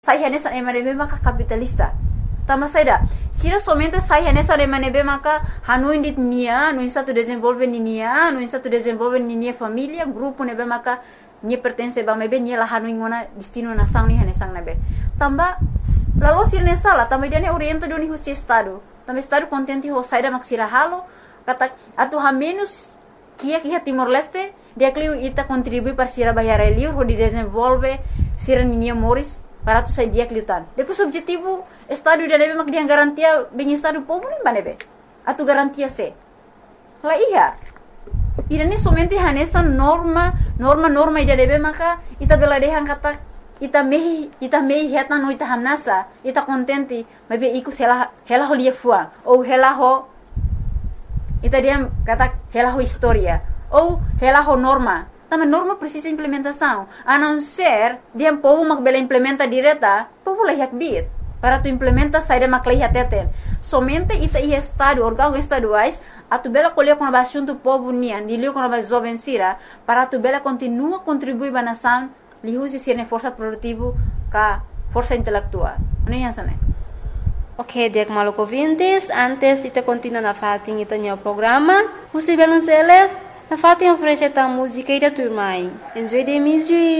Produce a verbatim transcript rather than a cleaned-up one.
Sai nessa emanebe maka capitalista. Tama saida. Sira somente sai nessa emanebe maka hanu indit nia, no insa tu desenvolve nia, no insa tu desenvolve nia família, grupo nebe maka nia pertence ba mebe nia la hanu ingona destino na sang ni hanesang nebe. Tamba lalu sira nessa la tamba dia ne orienta do ni husi estado. Tamba estado contente ho saida mak sira halo kata atu ha menos kia kia Timor Leste dia kliu ita contribui para sira bayar liur ho di desenvolve sira nia Moris para tu sai dia kliutan. Depois objetivo estado dia nebe mak dia garantia bem estado povo nem banebe. Atu garantia se. La iya. Ida ni somente hanesa norma norma norma ida nebe maka ita bela dehan kata ita mehi ita mehi heta no ita hanasa ita contente mabe ikus hela hela ho lia fuang ou hela ho ita dia kata hela ho historia ou hela ho norma. Também norma precisa implementação. A não ser dia povo mak bela implementa direta, povo lah yak bit. Para tu implementa saída mak lah teten. Somente ita i estado órgão estaduais, a tu bela colher com a assunto povo nian, dilio com a jovem sira, para tu bela continua contribuir ba nação, li usi sirne força produtivo ka força intelectual. Não é assim, né? Ok, dek maluco vintes, antes ita continua na fatin ita nyo programa, usi belun seles. Na fatin oferece a música e da turma. Enjoy the music.